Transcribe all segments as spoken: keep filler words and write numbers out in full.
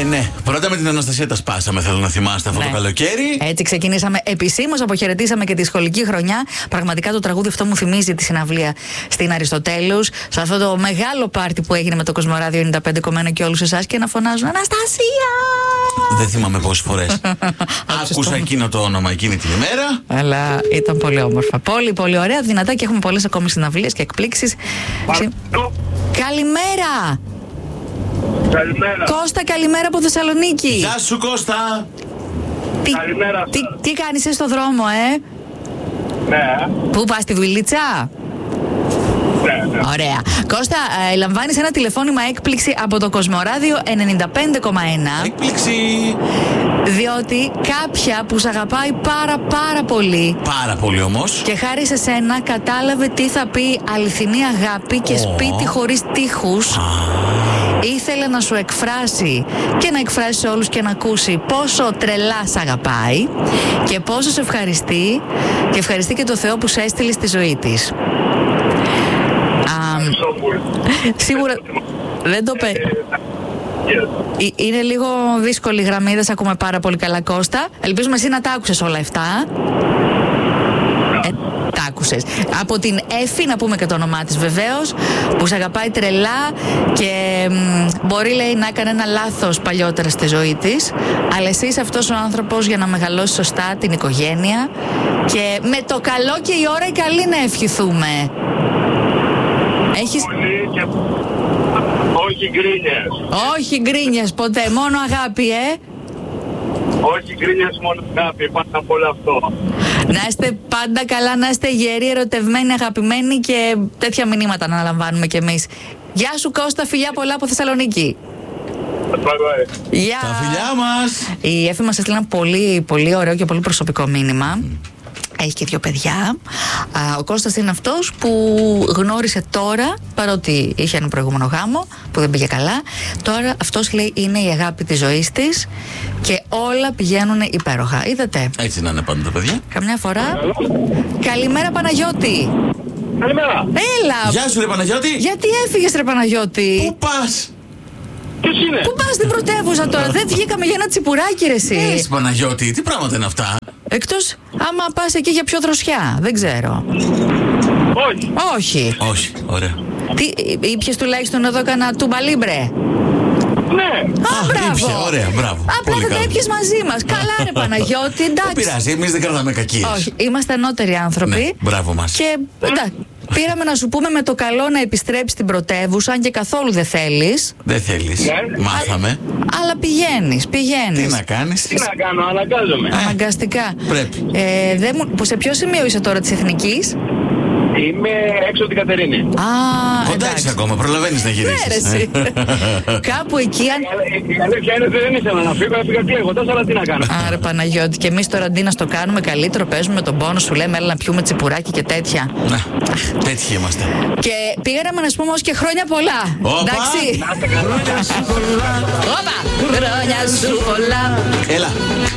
ναι, πρώτα με την Αναστασία τα σπάσαμε, θέλω να θυμάστε αυτό, ναι, το καλοκαίρι. Έτσι ξεκινήσαμε επισήμως, αποχαιρετήσαμε και τη σχολική χρονιά. Πραγματικά το τραγούδι αυτό μου θυμίζει τη συναυλία στην Αριστοτέλους, σε αυτό το μεγάλο πάρτι που έγινε με το Κοσμοράδιο ενενήντα πέντε κόμμα ένα και όλους εσάς και να φωνάζουν Αναστασία! Δεν θυμάμαι πόσες φορές άκουσα εκείνο το όνομα εκείνη την ημέρα. Αλλά ήταν πολύ όμορφα. Πολύ, πολύ ωραία, δυνατά και έχουμε πολλές ακόμη συναυλίες και εκπλήξεις. Καλημέρα! Καλημέρα. Κώστα, καλημέρα από Θεσσαλονίκη. Γεια σου, Κώστα. Τι, Καλημέρα. Τι, τι κάνεις στο δρόμο, ε? Ναι. Πού πας, στη δουλίτσα? Ναι, ναι. Ωραία. Κώστα, ε, λαμβάνεις ένα τηλεφώνημα έκπληξη από το Κοσμοράδιο ενενήντα πέντε κόμμα ένα. Έκπληξη. Διότι κάποια που σ' αγαπάει πάρα πάρα πολύ, Πάρα πολύ όμως, και χάρη σε σένα κατάλαβε τι θα πει αληθινή αγάπη και Ω. σπίτι χωρίς τείχους. Ήθελε να σου εκφράσει και να εκφράσει σε όλους και να ακούσει πόσο τρελά σ' αγαπάει και πόσο σε ευχαριστεί, και ευχαριστεί και το Θεό που σε έστειλε στη ζωή της. Α, σίγουρα δεν το πέ... Είναι λίγο δύσκολη η γραμμή, δεν σε ακούμε πάρα πολύ καλά, Κώστα. Ελπίζουμε εσύ να τα άκουσες όλα αυτά. Ε, τα άκουσες. Από την Εφη, να πούμε και το όνομά της βεβαίως, που σε αγαπάει τρελά και μ, μπορεί, λέει, να έκανε ένα λάθος παλιότερα στη ζωή της, αλλά εσύ είσαι αυτός ο άνθρωπος για να μεγαλώσει σωστά την οικογένεια και με το καλό και η ώρα η καλή να ευχηθούμε. Έχεις... Και... Όχι γκρίνιες. Όχι γκρίνιες ποτέ, μόνο αγάπη, ε. Όχι γκρίνιες, μόνο αγάπη, πάνω από όλο αυτό. Να είστε πάντα καλά, να είστε γεροί, ερωτευμένοι, αγαπημένοι και τέτοια μηνύματα να αναλαμβάνουμε κι εμείς. Γεια σου, Κώστα, φιλιά πολλά από Θεσσαλονίκη. Γεια. τα φιλιά μας. Η Εφη μας έστειλε ένα πολύ, πολύ ωραίο και πολύ προσωπικό μήνυμα. Έχει και δύο παιδιά. Ο Κώστας είναι αυτός που γνώρισε τώρα, παρότι είχε ένα προηγούμενο γάμο που δεν πήγε καλά. Τώρα αυτός, λέει, είναι η αγάπη της ζωής της και όλα πηγαίνουν υπέροχα. Είδατε? Έτσι να είναι πάντα τα παιδιά. Καμιά φορά. Καλημέρα, Παναγιώτη. Καλημέρα. Έλα. Γεια σου, ρε Παναγιώτη. Γιατί έφυγες, ρε Παναγιώτη? Πού πας? Ποιος είναι? Πού πας στην πρωτεύουσα τώρα? Δεν βγήκαμε για ένα τσιπουράκι, ρε εσύ. Εσύ, Παναγιώτη, τι πράγματα είναι αυτά? Εκτός άμα πας εκεί για πιο δροσιά. Δεν ξέρω. Όχι. Όχι. Όχι, ωραία. Τι, ήπιες τουλάχιστον εδώ κανένα τουμπαλίμπρε? Ναι. Α, μπράβο. Ήπιε, ωραία, μπράβο. Απλά Πολύ δεν τα καλά. έπιες μαζί μας. Καλά, ρε Παναγιώτη, Δεν εντάξει. πειράζει, εμείς δεν κρατάμε κακίες. Όχι, είμαστε ανώτεροι άνθρωποι. Ναι, μπράβο μας. Και εντάξει, πήραμε να σου πούμε με το καλό να επιστρέψεις στην πρωτεύουσα, αν και καθόλου δεν θέλεις. Δεν θέλεις. Ναι. Μάθαμε. Αλλά πηγαίνεις, πηγαίνεις. Τι να κάνεις? Τι να κάνω, αναγκάζομαι. Αναγκαστικά. Πρέπει. Ε, δεν μου- που σε ποιο σημείο είσαι τώρα της Εθνικής? Είμαι έξω από την Κατερίνη. Α, Κοντά εντάξει. είσαι ακόμα, προλαβαίνεις να Ναι, ρε, γυρίσεις. εσύ. Κάπου εκεί αν... Η αλήθεια είναι ότι δεν ήθελα να φύγω, έφυγα κλαίγοντας, αλλά τι να κάνω. Άρα, Παναγιώτη, και εμείς τώρα αντί να στο κάνουμε καλύτερο, παίζουμε τον πόνο, σου λέμε έλα να πιούμε τσιπουράκι και τέτοια. Ναι, τέτοιοι είμαστε. Και πήγαμε να σου πούμε ως και χρόνια πολλά. Όπα. Εντάξει. Όπα! Χρόνια σου πολλά. Έλα.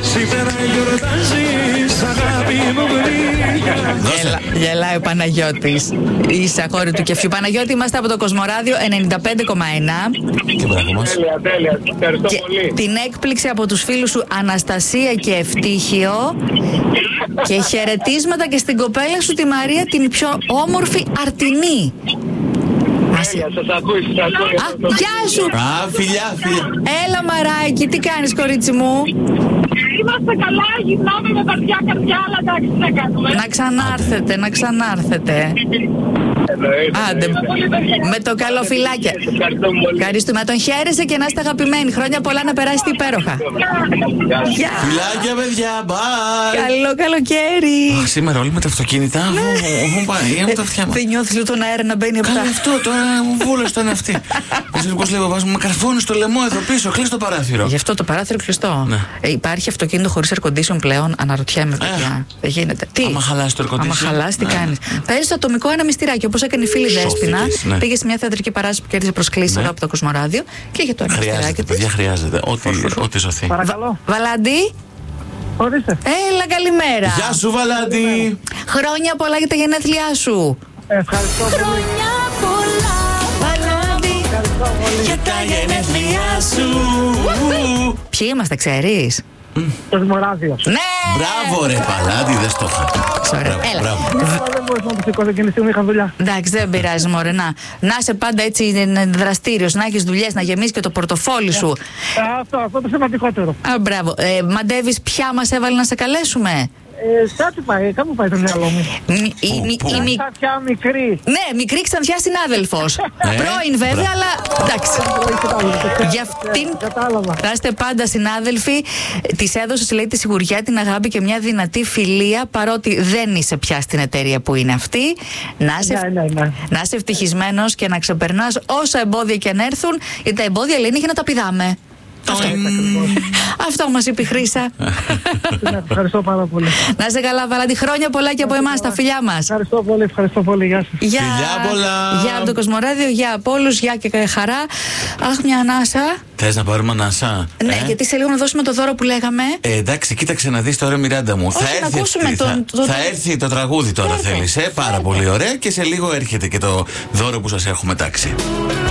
Γελα, γελάει ο Παναγιώτης. Είσαι αγόρι του κεφιού. Παναγιώτη, είμαστε από το Κοσμοράδιο ενενήντα πέντε κόμμα ένα. Και μπράβο μας. Τέλεια, τέλεια. Ευχαριστώ Και πολύ. την έκπληξη από τους φίλους σου Αναστασία και Ευτύχιο. Και χαιρετίσματα και στην κοπέλα σου τη Μαρία, την πιο όμορφη Αρτινή. Τέλεια, σας ακούει, σας ακούει. Α, γεια σου! Α, φιλιά, φιλιά. Έλα, Μαράκι, τι κάνεις, κορίτσι μου? Είμαστε καλά, γυρνάμε με καρδιά καρδιά, αλλά εντάξει, τι να κάνουμε. Να ξανάρθετε, να ξανάρθετε. Εννοείται, Άντε, εννοείται. με το καλό φιλάκια. Ευχαριστώ πολύ. Ευχαριστούμε. Να τον χαίρεσαι και να είστε αγαπημένοι. Χρόνια πολλά, να περάσετε υπέροχα. Γεια! Φιλάκια, παιδιά, bye. Καλό καλοκαίρι. Α, σήμερα όλοι με τα αυτοκίνητα έχουν πάει, έχουν τα αυτιά μας. Δεν νιώθεις λίγο τον αέρα να μπαίνει από Καλά τα... αυτό τώρα μου βούλος ήταν αυτή. Ξέρεις πώς λέει ο παπάς μου, με καρφώνει στο λαιμό εδώ πίσω, κλείς το παράθυρο. Γι' αυτό το παράθυρο κλειστό. Ναι. Ε, υπάρχει αυτοκίνητο χωρίς air condition πλέον, αναρωτιέμαι, παιδιά. Δεν γίνεται. Τι? Άμα χαλάσει το air condition. Άμα χαλάσει, τι Ναι. κάνεις? Παίρνεις το ατομικό ένα μυστηράκι, όπως έκανε η φίλη Σώθηκες, Δέσποινα. ναι. Πήγε σε μια θεατρική παράσταση που κέρδισε προσκλήσεις Ναι. εδώ από το Κοσμοράδιο και είχε το ένα μυστηράκι Χρειάζεται, της. παιδιά, χρειάζεται. Ό,τι, ό,τι σωθεί. Παρακαλώ. Βαλάντι, Ορίστε. έλα, καλημέρα. Γεια σου, Βαλάντι. Χρόνια πολλά για τα γενέθλιά σου. Ευχαριστώ πολύ. Χρόνια πολλά, Βαλάντι, Ευχαριστώ πολύ. για τα γενέθλιά σου. Ποιοι είμαστε, ξέρεις? Κοσμοράδιο. Ναι! Μπράβο, ρε Παλάτι, δεν στο είχα. Sorry. Μπράβο, Έλα. μπράβο. Δεν μπορούσα να το σηκώσω εκείνη τη στιγμή, είχα δουλειά. Εντάξει, δεν πειράζει, μωρέ. Να, να είσαι πάντα έτσι δραστήριος, να έχεις δουλειές, να γεμίσεις και το πορτοφόλι σου. Ε, Αυτό, αυτό το σημαντικότερο. Α, μπράβο. Ε, μαντεύεις ποια μας έβαλε να σε καλέσουμε? Ε, κάτι πάει, κάπου πάει το μυαλό μου. Μη- η- μη- η μη- Σαν πια μικρή. Ναι, μικρή Ξανθιά συνάδελφος. Ε, Πρώην βέβαια, μπράβο. αλλά εντάξει. Για αυτήν Κατάλαβα. θα είστε πάντα συνάδελφοι. Τη έδωσε, λέει, τη σιγουριά, την αγάπη και μια δυνατή φιλία, παρότι δεν είσαι πια στην εταιρεία που είναι αυτή. Να είσαι, Ναι, ναι, ναι. να είσαι ευτυχισμένος και να ξεπερνάς όσα εμπόδια και αν έρθουν. Γιατί τα εμπόδια, λέει, είναι για να τα πηδάμε. Αυτό. Αυτό μας είπε η Χρύσα. Ναι, Ευχαριστώ πάρα πολύ. Να είσαι καλά, Βαλάντη. Χρόνια πολλά και από εμάς, τα φιλιά μας. Ευχαριστώ πολύ, ευχαριστώ πολύ. Γεια σας. Γεια. Φιλιά πολλά. Γεια από το Κοσμοράδιο, γεια από όλους, γεια και χαρά. Αχ, μια ανάσα. Θες να πάρουμε ανάσα? Ναι, ε? γιατί σε λίγο να δώσουμε το δώρο που λέγαμε. Ε, εντάξει, κοίταξε να δεις τώρα, Μιράντα μου. Όχι, θα, να έρθει ακούσουμε αυτή- τον- θα, το- θα έρθει το τραγούδι τώρα, Φέρτε. θέλεις, ε? Πάρα πολύ ωραία. Και σε λίγο έρχεται και το δώρο που σας έχουμε τάξει.